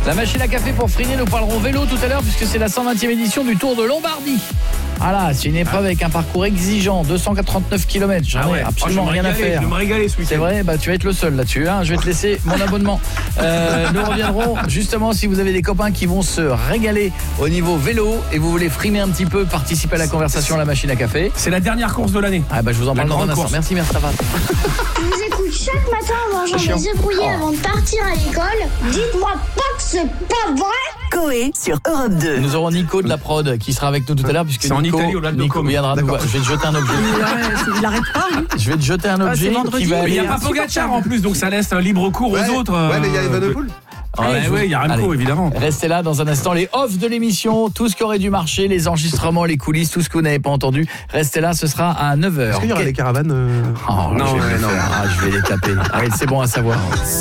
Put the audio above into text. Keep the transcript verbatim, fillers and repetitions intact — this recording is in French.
La machine à café pour Frigné, nous parlerons vélo tout à l'heure puisque c'est la cent vingtième édition du Tour de Lombardie. Voilà, c'est une épreuve avec un parcours exigeant, deux cent quatre-vingt-neuf kilomètres. J'en ai Ah ouais. absolument oh, rien à faire. Je vais me régaler ce week-end. C'est vrai, bah tu vas être le seul là-dessus. Hein. Je vais te laisser mon abonnement. Euh, nous reviendrons justement si vous avez des copains qui vont se régaler au niveau vélo et vous voulez frimer un petit peu, participer à la conversation, la machine à café. C'est la dernière course de l'année. Ah bah je vous en parle dans un instant. Merci, merci, ça va. Je vous écoute chaque matin en mangeant des œufs brouillés Oh. avant de partir à l'école. Dites-moi pas que c'est pas vrai. Coé sur Europe deux. Nous aurons Nico de la prod qui sera avec nous tout à l'heure puisque C'est en Nico, Italie, au Lac de Nico Como. viendra nous voir. Je vais te jeter un objet. Il n'arrête pas. Hein. Je vais te jeter un objet c'est vendredi, qui va Mais il aller. n'y a pas Pogacar en plus, donc ça laisse un libre cours Ouais, aux autres. ouais, mais il y a Evenepoel. Ah ouais, je vous- ouais, il y a Remco, Allez. évidemment. Restez là dans un instant, les offs de l'émission, tout ce qui aurait dû marcher, les enregistrements, les coulisses, tout ce que vous n'avez pas entendu. Restez là, ce sera à neuf heures. Est-ce qu'il y aura Ok. des caravanes euh... Oh, Non, je vais, ouais, le non. faire. Ah, je vais les taper. Ah oui, c'est bon à savoir.